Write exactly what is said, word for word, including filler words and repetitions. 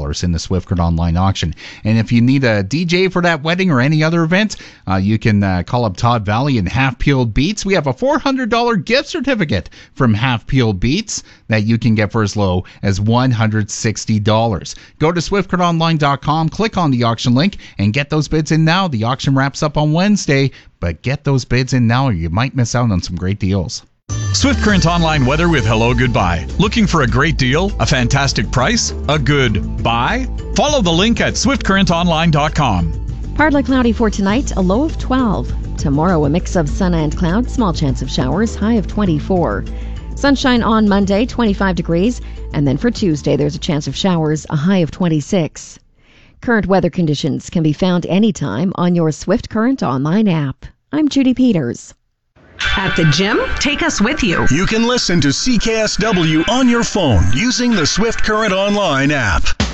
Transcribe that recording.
dollars in the Swift Current Online auction. And if you need a D J for that wedding or any other event, uh, you can uh, call up Todd Valley and Half Peeled Beats. We have a four hundred dollars gift certificate from Half Peeled Beats that you can get for as low as one hundred sixty dollars. Go to swift current online dot com, click on the auction link, and get those bids in now. The auction wraps up on Wednesday, but get those bids in now or you might miss out on some great deals. Swift Current Online weather with Hello Goodbye. Looking for a great deal? A fantastic price? A good buy? Follow the link at swift current online dot com. Partly cloudy for tonight, a low of twelve. Tomorrow, a mix of sun and clouds, small chance of showers, high of twenty-four. Sunshine on Monday, twenty-five degrees. And then for Tuesday, there's a chance of showers, a high of twenty-six. Current weather conditions can be found anytime on your Swift Current Online app. I'm Judy Peters. At the gym, take us with you. You can listen to C K S W on your phone using the Swift Current Online app.